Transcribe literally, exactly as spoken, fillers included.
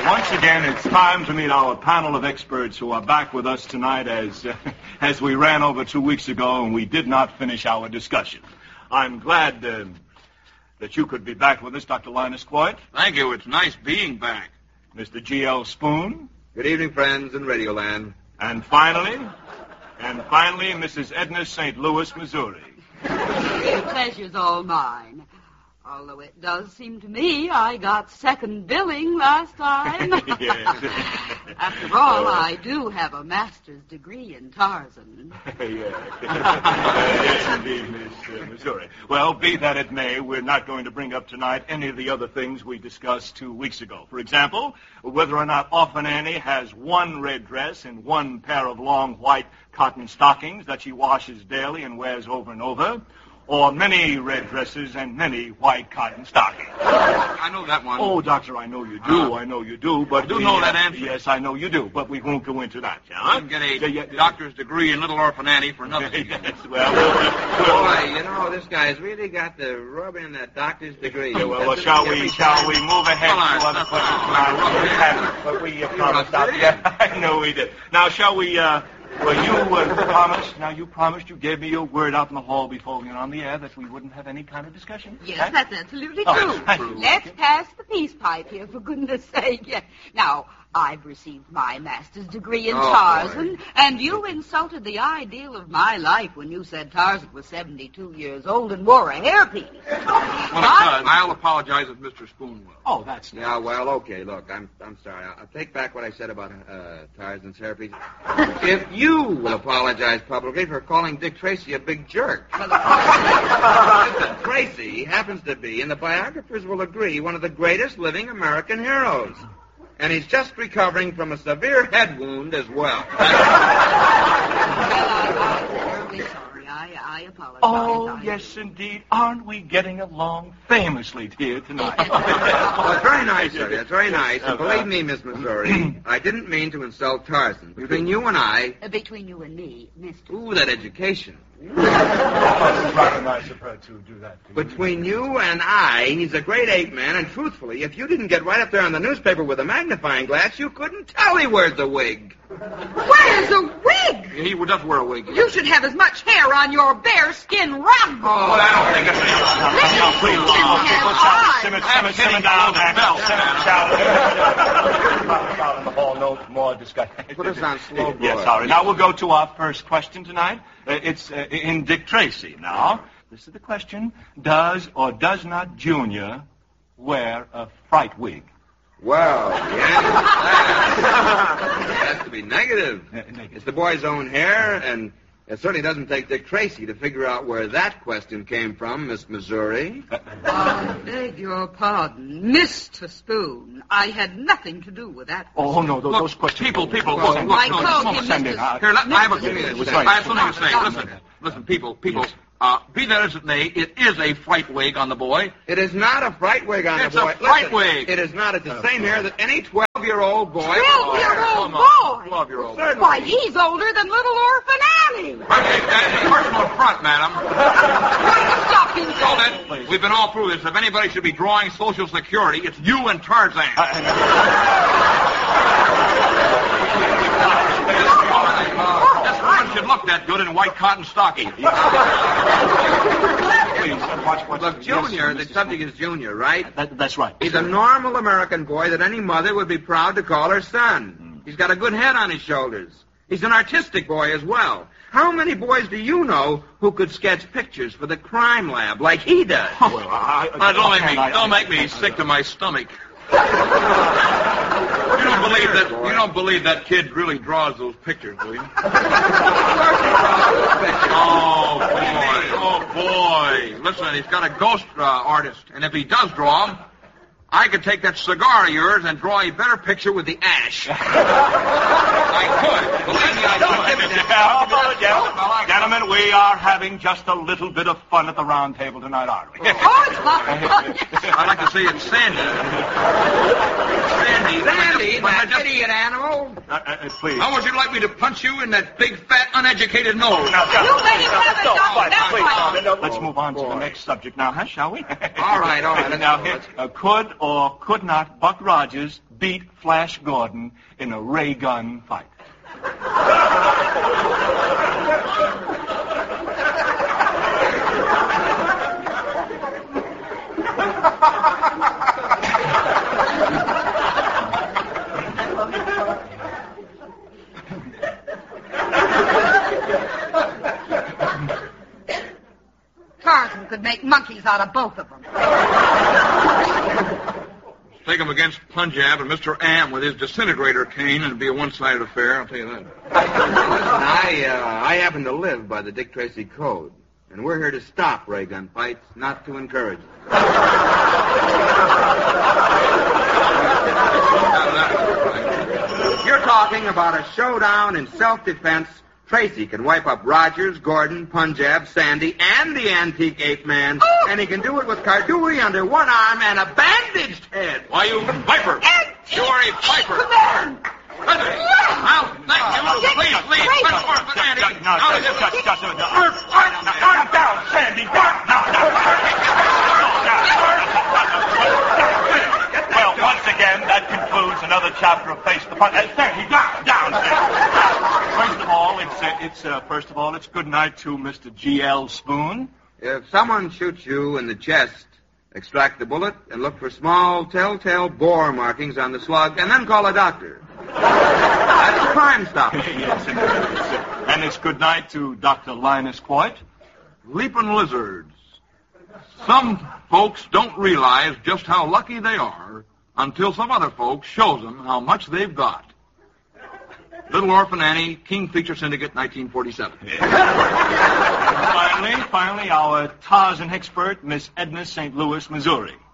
Once again, it's time to meet our panel of experts who are back with us tonight as uh, as we ran over two weeks ago and we did not finish our discussion. I'm glad uh, that you could be back with us, Doctor Linus Coit. Thank you. It's nice being back. Mister G L Spoon. Good evening, friends in Radioland. And finally, and finally, Missus Edna Saint Louis, Missouri. The pleasure's all mine. Although it does seem to me I got second billing last time. After all, I do have a master's degree in Tarzan. yes. uh, yes, indeed, Miss uh, Missouri. Well, be that it may, we're not going to bring up tonight any of the other things we discussed two weeks ago. For example, whether or not Orphan Annie has one red dress and one pair of long white cotton stockings that she washes daily and wears over and over, or many red dresses and many white cotton stockings. I know that one. Oh, Doctor, I know you do. Uh, I know you do. But I do we, know that uh, answer. Yes, I know you do. But we won't go into that, shall I can get a yeah, yeah, doctor's degree in Little Orphan Annie for nothing. yes, well, well, Boy, you know, this guy's really got to rub in that doctor's degree. yeah, well, well, shall we, shall we move ahead Come on, to other stop questions? it. Now, but we uh, promised, Doctor. Yeah, I know we did. Now, shall we, uh, well, you uh, promised, now you promised, you gave me your word out in the hall before we went on the air that we wouldn't have any kind of discussion. Yes, Huh? that's absolutely Oh, true. thank you. Let's pass the peace pipe here, for goodness sake. Yeah. Now, I've received my master's degree in Oh, Tarzan, and you insulted the ideal of my life when you said Tarzan was seventy-two years old and wore a hairpiece. Well, uh, I'll apologize if Mister Spoon will. Oh, that's nice. Yeah, well, okay, look, I'm I'm sorry. I'll, I'll take back what I said about uh, Tarzan's hairpiece. If you will apologize publicly for calling Dick Tracy a big jerk. Listen, Tracy happens to be, and the biographers will agree, one of the greatest living American heroes. And he's just recovering from a severe head wound as well. I'm terribly sorry. I, I apologize. Oh, I- yes, indeed. Aren't we getting along famously here tonight? Well, it's very nice of you. It's very nice. And believe me, Miss Missouri, I didn't mean to insult Tarzan. Between you and I, Uh, Between you and me, Mister ooh, that education. It's rather nice of her to do that. to you. Between you and I, he's a great ape man, and truthfully, if you didn't get right up there on the newspaper with a magnifying glass, you couldn't tell he wears a wig. Where's a wig? He would just wear a wig. You should have as much hair on your bare skin rump. Oh, I don't think it's... Now, please, Listen, people, have shall we eyes. simmer, simmer, simmer down, and simmer, shall we? Down in the hall, no more discussion. Put us on slow board. Yes, sorry. Now we'll go to our first question tonight. Uh, it's uh, in Dick Tracy. Now, this is the question: does or does not Junior wear a fright wig? Well, the answer to that has to be negative. Uh, negative. It's the boy's own hair, and it certainly doesn't take Dick Tracy to figure out where that question came from, Miss Missouri. I beg your pardon, Mister Spoon. I had nothing to do with that. Oh no, those, Look, those questions. people, people, Well, look, send look, I no, called just a him moment. Send Mister it. Uh, Here, let, I have a, Give me a I second. have something to say. Stop. Listen, listen, people, people. Yes. Uh, be that as it may, it is a fright wig on the boy. It is not a fright wig on It's the boy. a fright Listen, wig. It is not. It's the same hair that any twelve-year-old boy... Twelve-year-old Come on, boy? twelve-year-old. Certainly. Why, he's older than Little Orphan Annie. Hey, that's a personal affront, madam. Stop him. Hold it. We've been all through this. If anybody should be drawing Social Security, it's you and Tarzan. This woman should look that good in white cotton stockings. Please, uh, watch, watch. Look, Junior, Yes, the subject is Junior, right? That, that's right. He's a normal American boy that any mother would be proud to call her son. He's got a good head on his shoulders. He's an artistic boy as well. How many boys do you know who could sketch pictures for the crime lab like he does? Well, I, I, Now, don't make me, I- don't make me sick to my stomach. You don't believe that? You don't believe that kid really draws those pictures, do you? Oh boy! Oh boy! Listen, he's got a ghost uh, artist, and if he does draw them, I could take that cigar of yours and draw a better picture with the ash. I could. Believe me, I could. Gentlemen, we are having just a little bit of fun at the round table tonight, aren't we? Oh, it's not fun. I'd like to see it sandy. Sandy Sandy. Sandy, But I that just- idiot animal. Uh, uh, please. How would you like me to punch you in that big, fat, uneducated nose? Now, You let him have it, no, Doc. fine, That's please, right. no, no, Let's move on to the boy. next subject now, huh, shall we? All right, all right, let's Now, go, here, let's- uh, could or could not Buck Rogers beat Flash Gordon in a ray gun fight? Tarzan could make monkeys out of both of them. Take him against Punjab and Mister Am with his disintegrator cane, and it'd be a one-sided affair, I'll tell you that. Listen, I, uh, I happen to live by the Dick Tracy Code, and we're here to stop ray gun fights, not to encourage them. You're talking about a showdown in self-defense. Tracy can wipe up Rogers, Gordon, Punjab, Sandy, and the antique ape man, Oh! and he can do it with Kardui under one arm and a bandaged head. Why, you viper! You're a viper! Come on! Listen, I'll thank you. Please leave. Tracy. Let's work with Andy. No, Now, just, this- just, just, uh, down, down, Sandy, down, down, down. Well, once again, that concludes another chapter of Face the Punch. Uh, Sandy, down, down, Sandy. First of all, it's, uh, it's, uh, first of all, it's good night to Mister G L Spoon. If someone shoots you in the chest, extract the bullet and look for small telltale bore markings on the slug, and then call a doctor. That's Crime Stopper. Yes, it is. And it's good night to Doctor Linus Coit. Leaping lizards. Some folks don't realize just how lucky they are until some other folks shows them how much they've got. Little Orphan Annie, King Feature Syndicate, nineteen forty-seven. Finally, finally, our Tarzan expert, Miss Edna, Saint Louis, Missouri.